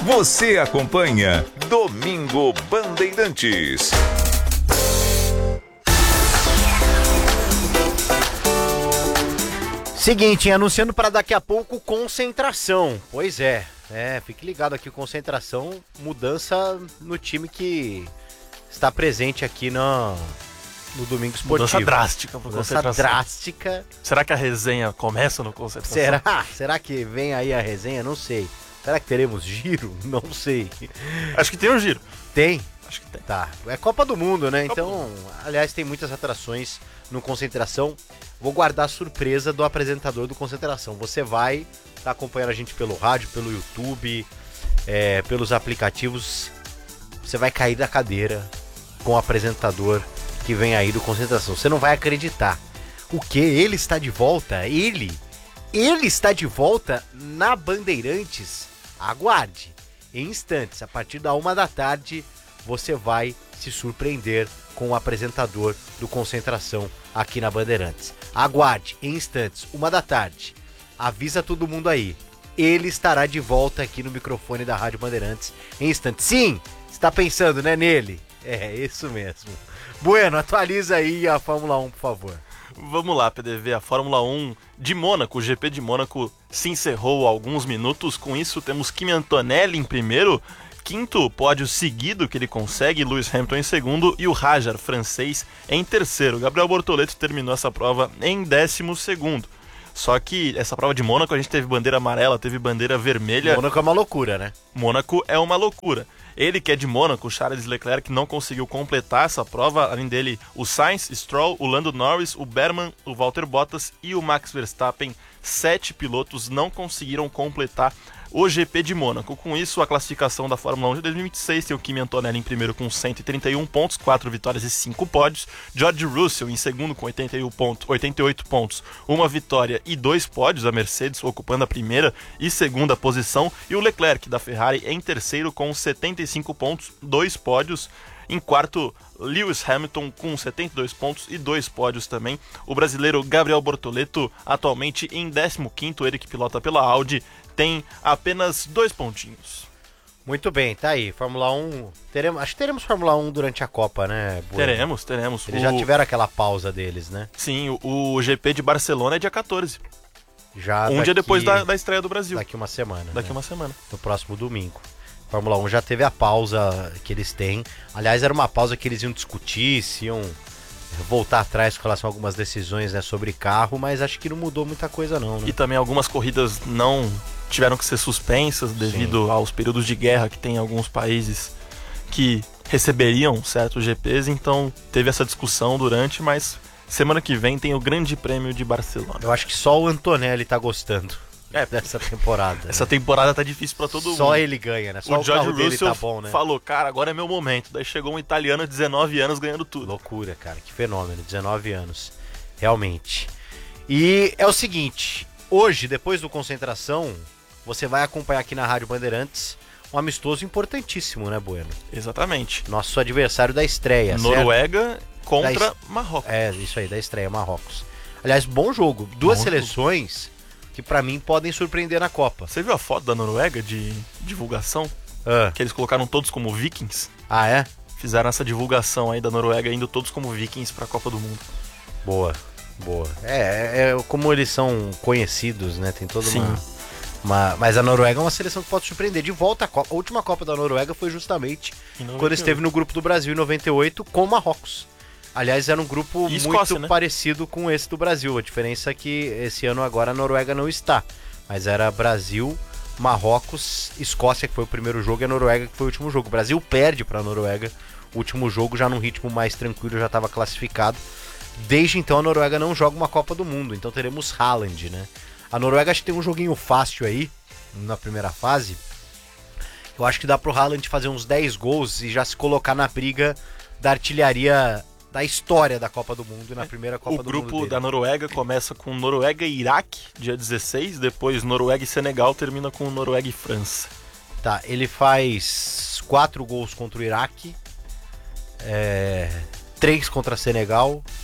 Você acompanha Domingo Bandeirantes. Seguinte, anunciando para daqui a pouco concentração. Pois é, fique ligado aqui, concentração, mudança no time que está presente aqui no Domingo Esportivo. Mudança drástica para concentração. Drástica. Será que a resenha começa no concentração? Será que vem aí a resenha? Não sei. Será que teremos giro? Não sei. Acho que tem um giro. Tem? Acho que tem. Tá. É Copa do Mundo, né? Então, aliás, tem muitas atrações no Concentração. Vou guardar a surpresa do apresentador do Concentração. Você vai estar acompanhando a gente pelo rádio, pelo YouTube, pelos aplicativos. Você vai cair da cadeira com o apresentador que vem aí do Concentração. Você não vai acreditar. O quê? Ele está de volta? Ele está de volta na Bandeirantes. Aguarde. Em instantes, a partir da 13h, você vai se surpreender com o apresentador do Concentração aqui na Bandeirantes. Aguarde, em instantes, 13h. Avisa todo mundo aí. Ele estará de volta aqui no microfone da Rádio Bandeirantes em instantes. Sim, você está pensando, né, nele? É, isso mesmo. Bueno, atualiza aí a Fórmula 1, por favor. Vamos lá, PDV, a Fórmula 1 de Mônaco, o GP de Mônaco se encerrou há alguns minutos. Com isso, temos Kimi Antonelli em primeiro, quinto pódio seguido que ele consegue, Lewis Hamilton em segundo e o Rajar, francês, em terceiro. Gabriel Bortoleto terminou essa prova em 12º. Só que essa prova de Mônaco a gente teve bandeira amarela, teve bandeira vermelha. Mônaco é uma loucura, né? Mônaco é uma loucura. Ele que é de Mônaco, Charles Leclerc, não conseguiu completar essa prova. Além dele, o Sainz, Stroll, o Lando Norris, o Berman, o Valtteri Bottas e o Max Verstappen. 7 pilotos não conseguiram completar o GP de Mônaco. Com isso, a classificação da Fórmula 1 de 2026 tem o Kimi Antonelli em primeiro com 131 pontos, 4 vitórias e 5 pódios. George Russell em segundo com 88 pontos, 1 vitória e 2 pódios. A Mercedes ocupando a primeira e segunda posição. E o Leclerc da Ferrari em terceiro com 75 pontos, 2 pódios. Em quarto, Lewis Hamilton com 72 pontos e 2 pódios também. O brasileiro Gabriel Bortoleto, atualmente em 15º, ele que pilota pela Audi, tem apenas 2 pontinhos. Muito bem, tá aí. Fórmula 1. Acho que teremos Fórmula 1 durante a Copa, né, Bueno? Teremos. Eles já tiveram aquela pausa deles, né? Sim, o GP de Barcelona é dia 14. Já dia depois da estreia do Brasil. Daqui uma semana. Daqui uma semana. No próximo domingo. Fórmula 1 já teve a pausa que eles têm. Aliás, era uma pausa que eles iam discutir, se iam voltar atrás com relação a algumas decisões, né, sobre carro, mas acho que não mudou muita coisa não, né? E também algumas corridas não tiveram que ser suspensas devido aos períodos de guerra que tem em alguns países que receberiam certos GPs, então teve essa discussão durante, mas semana que vem tem o Grande Prêmio de Barcelona. Eu acho que só o Antonelli tá gostando dessa temporada. Essa temporada tá difícil pra todo mundo. Só ele ganha, né? Só o George Russell tá bom, né? falou, cara, agora é meu momento. Daí chegou um italiano de 19 anos ganhando tudo. Loucura, cara, que fenômeno, 19 anos, realmente. E é o seguinte, hoje, depois do Concentração, você vai acompanhar aqui na Rádio Bandeirantes um amistoso importantíssimo, né, Bueno? Exatamente. Nosso adversário da estreia, Noruega contra Marrocos. É, isso aí, da estreia, Marrocos. Aliás, bom jogo. Duas seleções que pra mim podem surpreender na Copa. Você viu a foto da Noruega de divulgação? Que eles colocaram todos como vikings. Ah, é? Fizeram essa divulgação aí da Noruega indo todos como vikings pra Copa do Mundo. Boa. É como eles são conhecidos, né? Tem toda mas a Noruega é uma seleção que pode surpreender. De volta à Copa. A última Copa da Noruega foi justamente quando esteve no grupo do Brasil em 98 com o Marrocos. Aliás, era um grupo muito parecido com esse do Brasil. A diferença é que esse ano agora a Noruega não está. Mas era Brasil, Marrocos, Escócia, que foi o primeiro jogo, e a Noruega, que foi o último jogo. O Brasil perde para a Noruega. O último jogo, já num ritmo mais tranquilo, já estava classificado. Desde então a Noruega não joga uma Copa do Mundo. Então teremos Haaland, né? A Noruega acho que tem um joguinho fácil aí, na primeira fase. Eu acho que dá pro Haaland fazer uns 10 gols e já se colocar na briga da artilharia da história da Copa do Mundo e na primeira Copa do Mundo. O grupo da Noruega começa com Noruega e Iraque, dia 16, depois Noruega e Senegal termina com Noruega e França. Tá, ele faz 4 gols contra o Iraque, 3 contra Senegal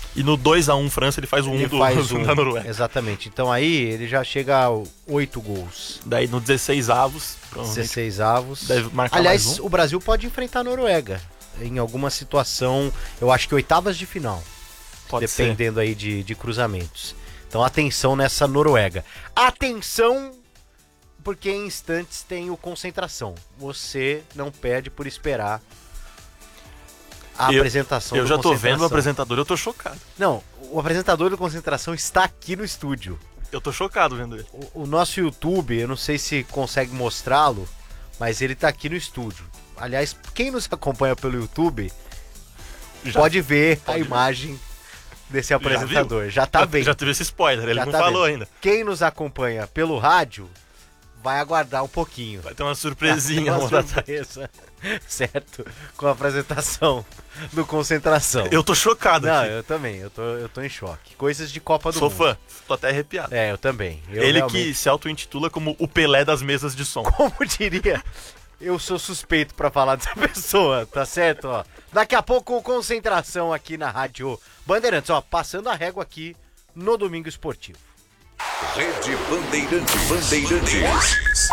E no 2-1 França ele faz o 1 da Noruega. Exatamente. Então aí ele já chega a 8 gols. Daí no 16avos, 16avos. deve marcar Aliás, mais um. o Brasil pode enfrentar a Noruega em alguma situação, eu acho que oitavas de final. Pode dependendo aí de cruzamentos. Então atenção nessa Noruega. Atenção, porque em instantes tem o concentração. Você não perde por esperar a apresentação do Eu já tô concentração. vendo o apresentador, eu tô chocado. Não, o apresentador do concentração está aqui no estúdio. Eu tô chocado vendo ele. O nosso YouTube, eu não sei se consegue mostrá-lo, mas ele tá aqui no estúdio. Aliás, quem nos acompanha pelo YouTube pode ver a imagem desse apresentador. Já tá vendo. Já teve esse spoiler, ele Já não tá falou vendo. ainda. Quem nos acompanha pelo rádio vai aguardar um pouquinho. Vai ter uma surpresinha. Uma surpresa, certo? Com a apresentação do Concentração. Eu tô chocado Não, aqui. eu também, eu tô em choque. Coisas de Copa do Sou Mundo. fã, tô até arrepiado. É, eu também. Ele que se auto-intitula como o Pelé das mesas de som. Como diria, eu sou suspeito pra falar dessa pessoa, tá certo? Ó, daqui a pouco o Concentração aqui na Rádio Bandeirantes, ó, passando a régua aqui no Domingo Esportivo. Rede Bandeirantes.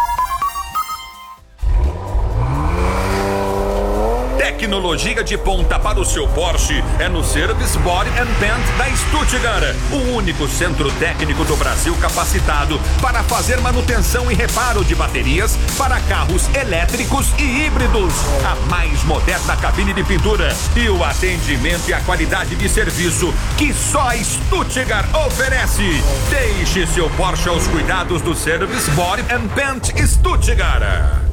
Tecnologia de ponta para o seu Porsche é no Service Body and Paint da Stuttgart, o único centro técnico do Brasil capacitado para fazer manutenção e reparo de baterias para carros elétricos e híbridos. A mais moderna cabine de pintura e o atendimento e a qualidade de serviço que só a Stuttgart oferece. Deixe seu Porsche aos cuidados do Service Body and Paint Stuttgart.